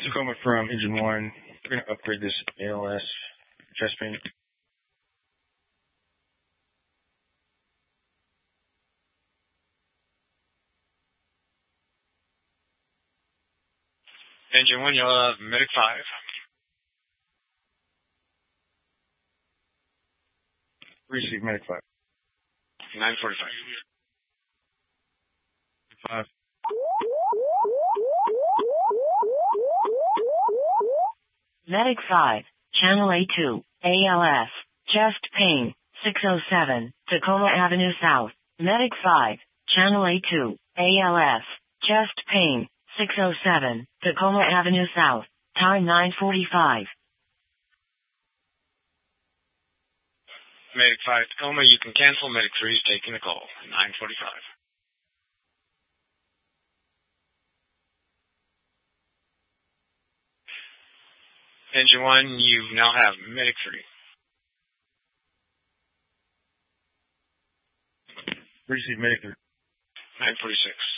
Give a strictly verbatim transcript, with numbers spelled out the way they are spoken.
Tacoma from Engine one. We're going to upgrade this A L S chest paint. Engine one, you'll have Medic five. Receive Medic five. nine forty-five. Five. Medic five, Channel A two, A L S, chest pain, six oh seven, Tacoma Avenue South. Medic five, Channel A two, A L S, chest pain, six oh seven, Tacoma Avenue South. Time nine forty-five. Medic five, Tacoma, you can cancel. Medic three is taking the call. nine forty-five. Engine one, you now have Medic three. Receive Medic three. nine forty-six.